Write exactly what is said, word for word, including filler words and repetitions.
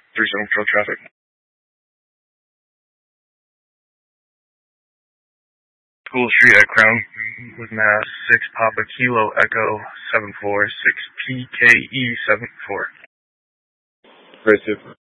three seven control traffic. School Street at Crown with Mass six Papa Kilo Echo seven four six P K E seven four. Very super.